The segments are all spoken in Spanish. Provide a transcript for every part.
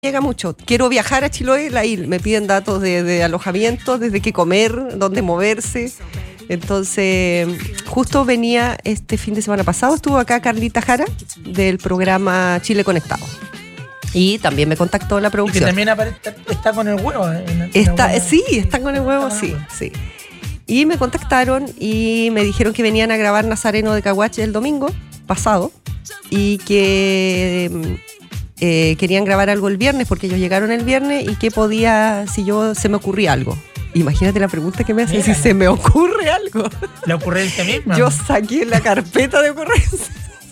llega mucho. Quiero viajar a Chiloé, me piden datos de alojamiento, desde qué comer, dónde moverse. Entonces, justo venía este fin de semana pasado, estuvo acá Carlita Jara del programa Chile Conectado. Y también me contactó la producción. Y que también está con el huevo. Sí, están con el huevo, sí. Y me contactaron y me dijeron que venían a grabar Nazareno de Caguache el domingo pasado y que querían grabar algo el viernes porque ellos llegaron el viernes y que podía, si se me ocurría algo. Imagínate la pregunta que me hacen, si se me ocurre algo. ¿La ocurrencia misma? Yo saqué la carpeta de ocurrencia.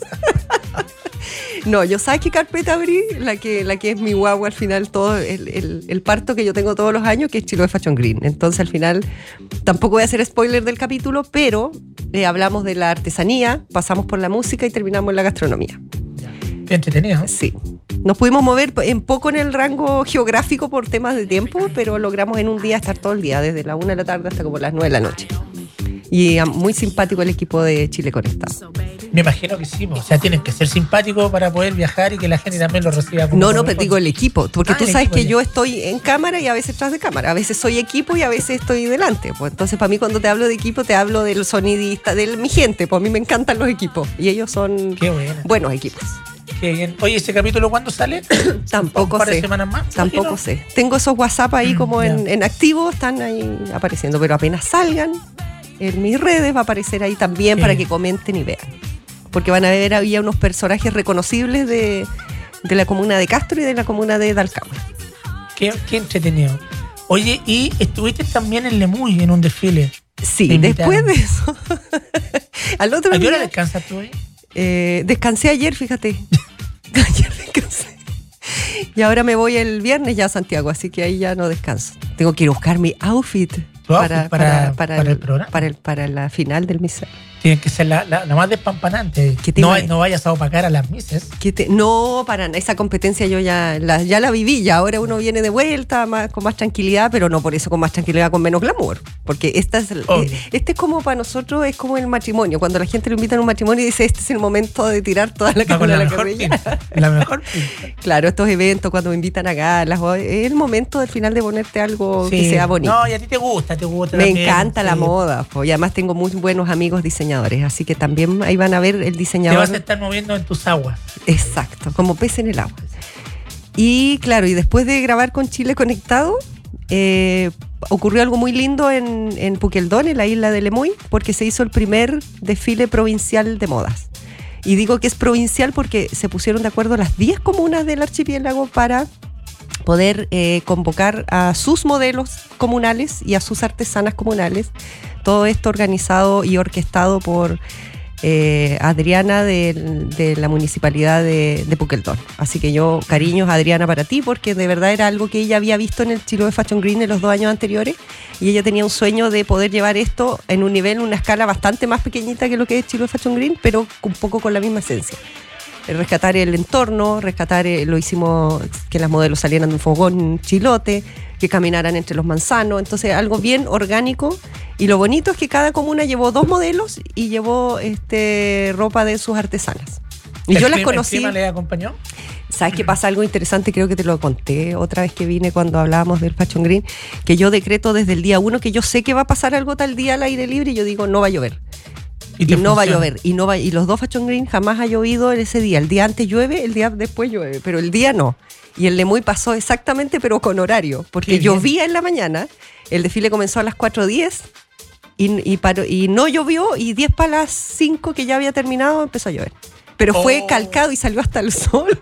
No, yo sabes qué carpeta abrí, la que es mi guagua al final, todo el parto que yo tengo todos los años, que es Chiloé Fashion Green. Entonces al final tampoco voy a hacer spoiler del capítulo, pero hablamos de la artesanía, pasamos por la música y terminamos en la gastronomía. Qué entretenido. Sí. Nos pudimos mover un poco en el rango geográfico por temas de tiempo, pero logramos en un día estar todo el día, desde la 1 de la tarde hasta como las 9 de la noche. Y muy simpático el equipo de Chile Conectado. Me imagino que sí, o sea, tienes que ser simpático para poder viajar y que la gente también lo reciba. No, pero digo el equipo, porque tú sabes que yo estoy en cámara y a veces tras de cámara, a veces soy equipo y a veces estoy delante, pues entonces para mí cuando te hablo de equipo te hablo del sonidista, de mi gente, pues a mí me encantan los equipos y ellos son buenos equipos. Qué bien. Oye, ¿ese capítulo cuándo sale? Tampoco ¿Un par sé. de semanas más? Tampoco sé. Tengo esos WhatsApp ahí como en activo, están ahí apareciendo, pero apenas salgan en mis redes va a aparecer ahí también para que comenten y vean. Porque van a ver, había unos personajes reconocibles de la comuna de Castro y de la comuna de Talcahuano. Qué entretenido. Oye, y estuviste también en Lemuy en un desfile. Sí, después de eso. Al otro ¿A qué día, hora descansas tú ahí? Descansé ayer, fíjate. Ayer descansé. Y ahora me voy el viernes ya a Santiago, así que ahí ya no descanso. Tengo que ir a buscar mi outfit para el programa. Para la final del Miss. Tiene que ser la más despampanante. No vayas a opacar a las Misses. No, para esa competencia yo ya la viví. Ya ahora uno viene de vuelta con más tranquilidad, pero no por eso con más tranquilidad, con menos glamour. Porque este es como para nosotros, es como el matrimonio. Cuando la gente lo invita a un matrimonio y dice, este es el momento de tirar toda la carne a la carrilla. La mejor pinta. Claro, estos eventos cuando me invitan a galas, es el momento del final de ponerte algo que sea bonito. No, y a ti te gusta. Me encanta la moda. Y además tengo muy buenos amigos diseñadores. Así que también ahí van a ver el diseñador. Te vas a estar moviendo en tus aguas. Exacto, como pez en el agua. Y claro, y después de grabar con Chile Conectado, ocurrió algo muy lindo en Puqueldón, en la isla de Lemuy, porque se hizo el primer desfile provincial de modas. Y digo que es provincial porque se pusieron de acuerdo las 10 comunas del archipiélago para poder convocar a sus modelos comunales y a sus artesanas comunales. Todo esto organizado y orquestado por Adriana de la municipalidad de Puqueldón. Así que cariños Adriana para ti, porque de verdad era algo que ella había visto en el Chiloé Fashion Green en los 2 años anteriores y ella tenía un sueño de poder llevar esto en un nivel, una escala bastante más pequeñita que lo que es Chiloé Fashion Green, pero un poco con la misma esencia. Rescatar el entorno, lo hicimos que las modelos salieran de un fogón chilote, que caminaran entre los manzanos, entonces algo bien orgánico. Y lo bonito es que cada comuna llevó 2 modelos y llevó ropa de sus artesanas. Y yo las conocí. ¿El clima le acompañó? ¿Sabes qué pasa? Algo interesante, creo que te lo conté otra vez que vine cuando hablábamos del Fashion Green, que yo decreto desde el día 1 que yo sé que va a pasar algo tal día al aire libre y yo digo, no va a llover. Y no va a llover, y los 2 Fashion Green jamás ha llovido en ese día. El día antes llueve, el día después llueve, pero el día no. Y el Lemuy pasó exactamente, pero con horario, porque llovía en la mañana, el desfile comenzó a las 4:10 y no llovió, y 10 para las 5 que ya había terminado empezó a llover. Pero fue calcado y salió hasta el sol.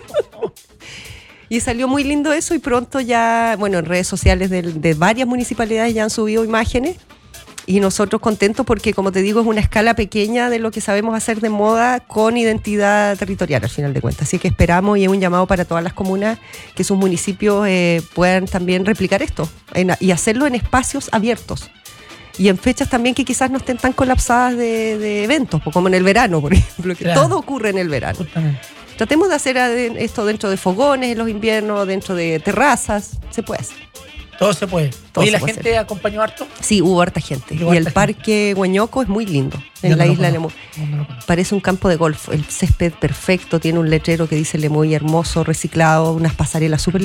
Y salió muy lindo eso, y pronto ya, en redes sociales de varias municipalidades ya han subido imágenes. Y nosotros contentos porque, como te digo, es una escala pequeña de lo que sabemos hacer de moda con identidad territorial, al final de cuentas. Así que esperamos, y es un llamado para todas las comunas, que sus municipios puedan también replicar esto y hacerlo en espacios abiertos. Y en fechas también que quizás no estén tan colapsadas de eventos, como en el verano, por ejemplo, que todo ocurre en el verano. Justamente. Tratemos de hacer esto dentro de fogones en los inviernos, dentro de terrazas, se puede hacer. Todo se puede. Todo Oye, se ¿la puede gente acompañó harto? Sí, hubo harta gente. Hubo Y harta el parque Hueñoco es muy lindo, Yo en no la lo isla de conozco. Lemoy. No lo conozco. Parece un campo de golf. El césped perfecto, tiene un letrero que dice Lemoy hermoso, reciclado, unas pasarelas súper